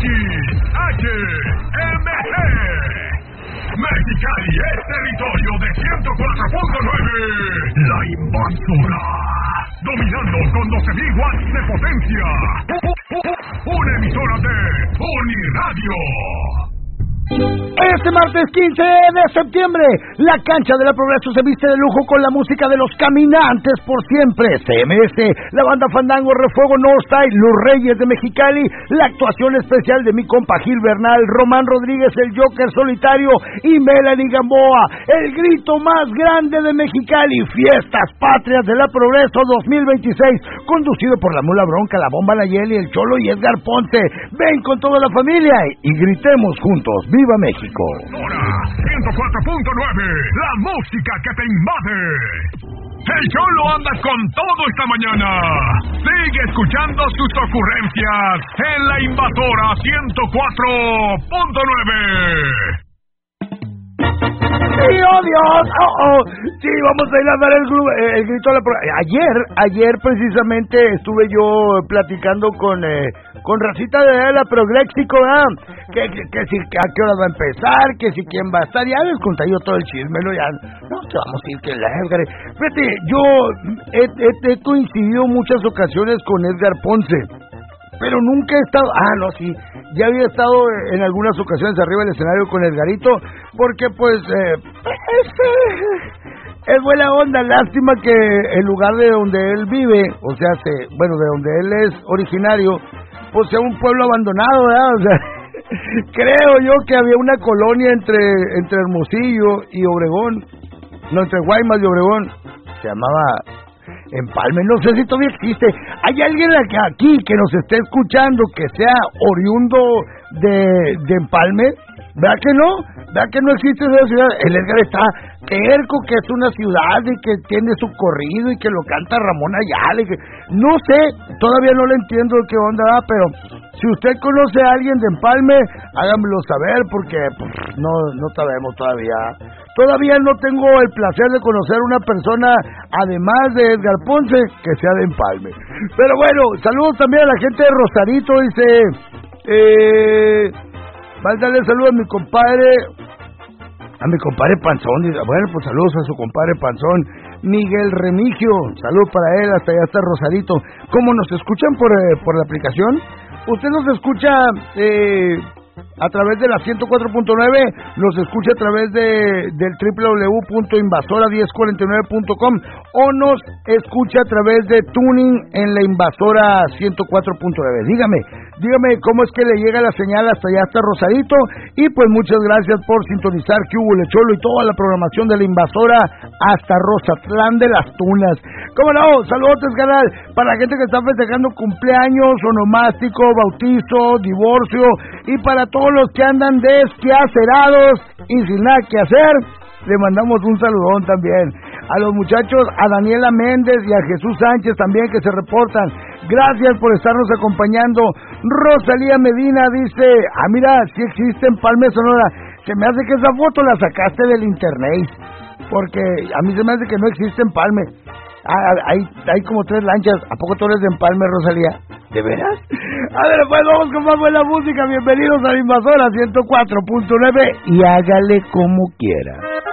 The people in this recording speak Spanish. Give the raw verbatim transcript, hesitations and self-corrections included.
H M G. Mexicali es territorio de ciento cuatro punto nueve. La Invasora. Dominando con doce mil watts de potencia. Una emisora de Uniradio. Este martes quince de septiembre, la cancha de la Progreso se viste de lujo con la música de los Caminantes por Siempre, C M S, la banda Fandango, Refuego Northside, Los Reyes de Mexicali, la actuación especial de mi compa Gil Bernal, Román Rodríguez, el Joker Solitario y Melanie Gamboa, el grito más grande de Mexicali, Fiestas Patrias de la Progreso dos mil veintiséis, conducido por la Mula Bronca, la Bomba Nayeli, el Cholo y Edgar Ponce. Ven con toda la familia y gritemos juntos, ¡Viva México! ciento cuatro punto nueve, la música que te invade. El Cholo anda con todo esta mañana. Sigue escuchando sus ocurrencias en la Invasora ciento cuatro punto nueve. ¡Sí, oh Dios! ¡Oh, oh! Sí, vamos a ir a dar el, el grito a la... Ayer, ayer precisamente estuve yo platicando con eh, con Racita de la Progrexico, ¿eh? que, que, que si que a qué hora va a empezar, que si quién va a estar, ya les conté yo todo el chisme, ¿no? Ya, no, que vamos a ir, que la Edgar... Fíjate, yo he, he, he coincidido muchas ocasiones con Edgar Ponce, pero nunca he estado... Ah, no, sí, ya había estado en algunas ocasiones arriba del escenario con Edgarito, porque pues... Eh, es, es buena onda, lástima que el lugar de donde él vive, o sea, se, bueno, de donde él es originario, pues sea un pueblo abandonado, ¿verdad? O sea, creo yo que había una colonia entre, entre Hermosillo y Obregón, no, entre Guaymas y Obregón, se llamaba... Empalme, no sé si todavía existe. ¿Hay alguien aquí que nos esté escuchando que sea oriundo de, de Empalme? ¿Verdad que no? ¿Verdad que no existe esa ciudad? El Edgar está terco que es una ciudad y que tiene su corrido y que lo canta Ramón Ayala y que... No sé, todavía no le entiendo qué onda, ¿verdad? Pero si usted conoce a alguien de Empalme, háganmelo saber porque pues, no, no sabemos todavía. Todavía no tengo el placer de conocer una persona, además de Edgar Ponce, que sea de Empalme. Pero bueno, saludos también a la gente de Rosarito, dice... Eh... Mándale saludos a mi compadre, a mi compadre Panzón. Dice, bueno, pues saludos a su compadre Panzón. Miguel Remigio, saludos para él, hasta allá está Rosarito. ¿Cómo nos escuchan por, eh, por la aplicación? Usted nos escucha eh, a través de la ciento cuatro punto nueve, nos escucha a través de del doble u doble u doble u punto invasora diez cuarenta y nueve punto com o nos escucha a través de Tuning en la Invasora ciento cuatro punto nueve. Dígame, dígame cómo es que le llega la señal hasta allá, hasta Rosarito. Y pues muchas gracias por sintonizar que hubo el Cholo y toda la programación de la Invasora hasta Rozatlán de las Tunas. ¿Cómo no? Saludos, canal, para la gente que está festejando cumpleaños, onomástico, bautizo, divorcio, y para todos los que andan desquacerados y sin nada que hacer, le mandamos un saludón también. A los muchachos, a Daniela Méndez y a Jesús Sánchez también que se reportan. Gracias por estarnos acompañando. Rosalía Medina dice, ah mira, sí existe Empalme, Sonora. Se me hace que esa foto la sacaste del internet, porque a mí se me hace que no existe Empalme. Ah, hay, hay como tres lanchas. ¿A poco tú eres de Empalme, Rosalía? ¿De veras? A ver, pues vamos con más buena música. Bienvenidos a la Invasora ciento cuatro punto nueve y hágale como quiera.